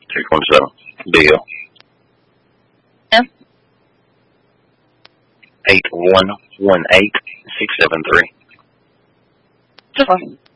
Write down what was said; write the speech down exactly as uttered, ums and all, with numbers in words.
six one seven. Bill. Yeah. eight one one eight six seven three. Sure.